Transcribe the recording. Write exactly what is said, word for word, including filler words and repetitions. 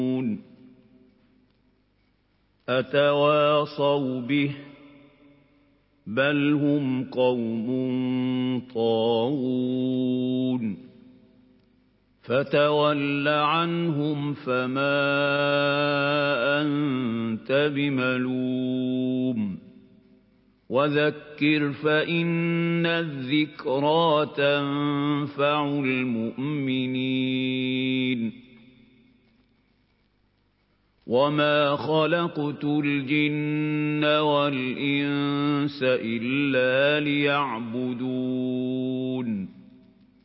أتواصوا به بل هم قوم طاغون فتول عنهم فما أنت بملوم وذكر فإن الذكرى تنفع المؤمنين وما خلقت الجن والإنس إلا ليعبدون